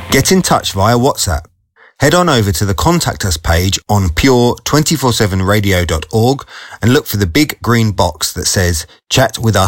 Get in touch via WhatsApp. Head on over to the Contact Us page on pure247radio.org and look for the big green box that says Chat with Us